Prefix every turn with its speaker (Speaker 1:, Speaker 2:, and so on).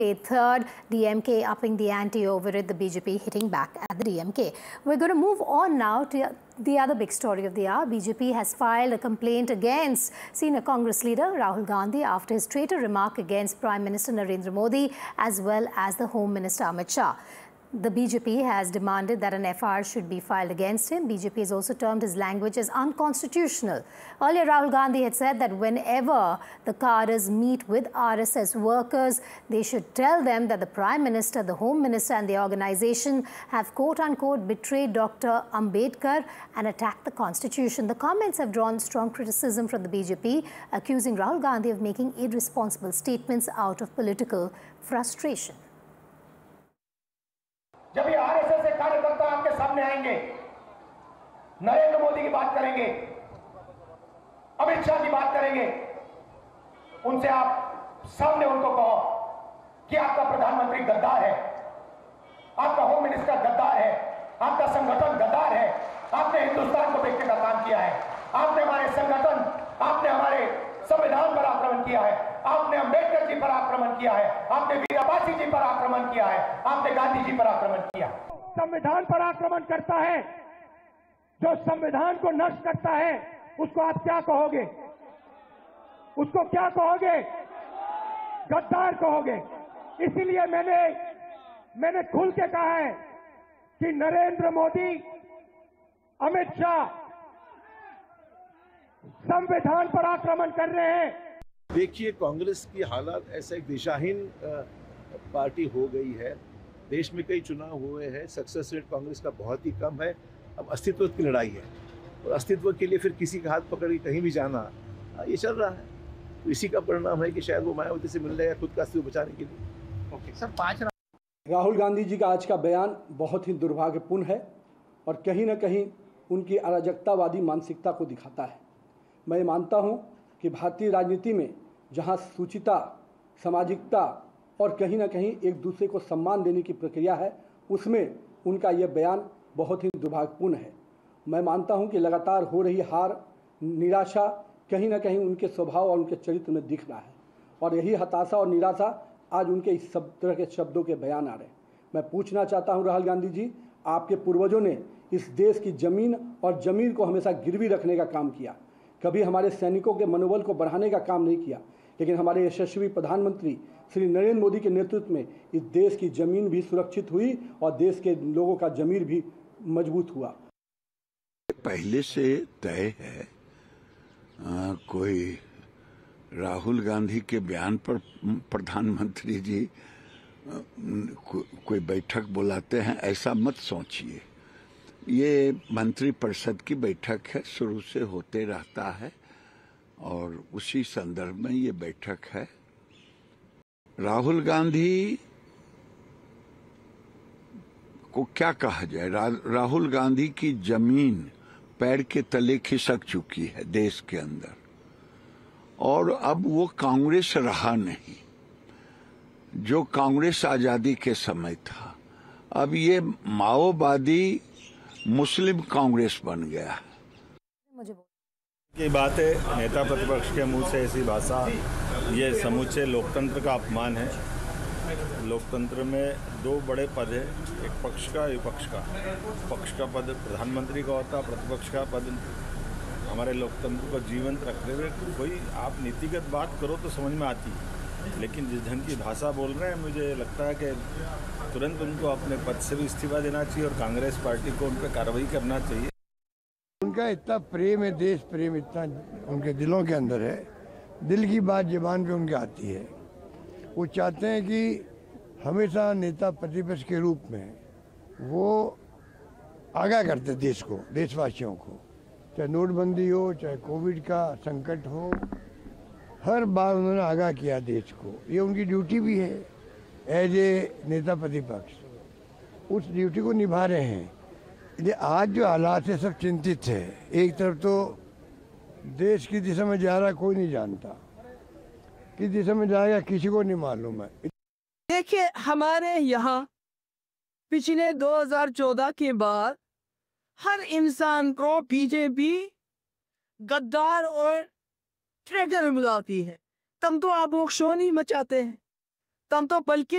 Speaker 1: A third, DMK upping the ante over it, the BJP hitting back at the DMK. We're going to move on now to the other big story of the hour. BJP has filed a complaint against senior Congress leader Rahul Gandhi after his traitor remark against Prime Minister Narendra Modi as well as the Home Minister Amit Shah. The BJP has demanded that an FIR should be filed against him. BJP has also termed his language as unconstitutional. Earlier, Rahul Gandhi had said that whenever the cadres meet with RSS workers, they should tell them that the Prime Minister, the Home Minister and the organization have quote-unquote betrayed Dr. Ambedkar and attacked the Constitution. The comments have drawn strong criticism from the BJP, accusing Rahul Gandhi of making irresponsible statements out of political frustration.
Speaker 2: जब ये RSS के कार्यकर्ता आपके सामने आएंगे, नरेंद्र मोदी की बात करेंगे, अमित शाह की बात करेंगे, उनसे आप सामने उनको कहो कि आपका प्रधानमंत्री गद्दार है, आपका होम मिनिस्टर गद्दार है, आपका संगठन गद्दार है, आपने हिंदुस्तान को बेचने का काम किया है, आपने हमारे संगठन, आपने हमारे संविधान पर आक्रमण किया है, आपने अंबेडकर जी पर आक्रमण किया है, आपने वीराबासी जी पर आक्रमण किया है, आपने गांधी जी पर आक्रमण किया। संविधान पर आक्रमण करता है, जो संविधान को नष्ट करता है, उसको आप क्या कहोगे? उसको क्या कहोगे? गद्दार कहोगे। इसीलिए मैंने खुल के कहा है कि नरेंद्र मोदी, अमित शाह संविधान पर आक्रमण कर रहे हैं।
Speaker 3: देखिए, कांग्रेस की हालत ऐसा एक दिशाहीन पार्टी हो गई है। देश में कई चुनाव हुए हैं, सक्सेस रेट कांग्रेस का बहुत ही कम है। अब अस्तित्व की लड़ाई है और अस्तित्व के लिए फिर किसी का हाथ पकड़ के कहीं भी जाना, ये चल रहा है। तो इसी का परिणाम है कि शायद वो मायावती से मिल रहे हैं खुद का अस्तित्व बचाने के लिए।
Speaker 4: ओके सर, 5
Speaker 5: राहुल गांधी जी का आज का बयान बहुत ही दुर्भाग्यपूर्ण है और कहीं ना कहीं उनकी अराजकतावादी मानसिकता को दिखाता है। मैं मानता हूं कि भारतीय राजनीति में जहां सूचिता, सामाजिकता और कहीं ना कहीं एक दूसरे को सम्मान देने की प्रक्रिया है, उसमें उनका यह बयान बहुत ही दुर्भाग्यपूर्ण है। मैं मानता हूं कि लगातार हो रही हार, निराशा कहीं ना कहीं उनके स्वभाव और उनके चरित्र में दिख रहा है और यही हताशा और निराशा आज उनके इस सब तरह के शब्दों के बयान आ रहे हैं। मैं पूछना चाहता हूं राहुल गांधी जी, आपके पूर्वजों ने इस देश की जमीन और जमीर को हमेशा गिरवी रखने का काम किया, कभी हमारे सैनिकों के मनोबल को बढ़ाने का काम नहीं किया, लेकिन हमारे यशस्वी प्रधानमंत्री श्री नरेंद्र मोदी के नेतृत्व में इस देश की जमीन भी सुरक्षित हुई और देश के लोगों का जमीर भी मजबूत हुआ।
Speaker 6: पहले से तय है, कोई राहुल गांधी के बयान पर प्रधानमंत्री जी कोई बैठक बुलाते हैं, ऐसा मत सोचिए। ये मंत्रिपरिषद की बैठक है, शुरू से होते रहता है और उसी संदर्भ में ये बैठक है। राहुल गांधी को क्या कहा जाए? राहुल गांधी की जमीन पैर के तले खिसक चुकी है देश के अंदर और अब वो कांग्रेस रहा नहीं जो कांग्रेस आजादी के समय था। अब ये माओवादी मुस्लिम कांग्रेस बन गया है।
Speaker 7: की बात है, नेता प्रतिपक्ष के मुंह से ऐसी भाषा, ये समूचे लोकतंत्र का अपमान है। लोकतंत्र में 2 बड़े पद है, एक पक्ष का, विपक्ष का। पक्ष का पद प्रधानमंत्री का होता, प्रतिपक्ष का पद हमारे लोकतंत्र को जीवंत रखते हुए कोई आप नीतिगत बात करो तो समझ में आती है, लेकिन जिस ढंग की भाषा बोल रहे हैं, मुझे लगता है कि तुरंत उनको अपने पद से भी इस्तीफा देना चाहिए और कांग्रेस पार्टी को उन पर कार्रवाई करना चाहिए।
Speaker 8: उनका इतना प्रेम है, देश प्रेम इतना उनके दिलों के अंदर है, दिल की बात जुबान पे उनके आती है। वो चाहते हैं कि हमेशा नेता प्रतिपक्ष के रूप में वो आगाह करते देश को, देशवासियों को, चाहे नोटबंदी हो, चाहे कोविड का संकट हो, हर बार उन्होंने आगाह किया देश को। ये उनकी ड्यूटी भी है एज ए नेता प्रतिपक्ष, उस ड्यूटी को निभा रहे हैं। ये आज जो हालात है सब चिंतित है। एक तरफ तो देश की दिशा में जा रहा, कोई नहीं जानता किस दिशा में जाएगा, किसी को नहीं मालूम है।
Speaker 9: देखिए, हमारे यहाँ पिछले 2014 के बाद हर इंसान को बीजेपी गद्दार और ट्रेडर बुलाती है। तब तो आप वो शोर नहीं मचाते हैं, तब तो बल्कि